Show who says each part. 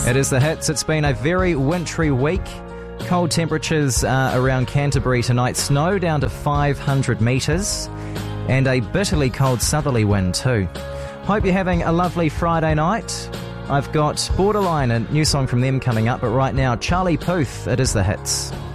Speaker 1: It is the hits. It's been a very wintry week. Cold temperatures around Canterbury tonight. Snow down to 500 metres. And a bitterly cold southerly wind too. Hope you're having a lovely Friday night. I've got Borderline, a new song from them coming up. But right now, Charlie Puth. It is the hits.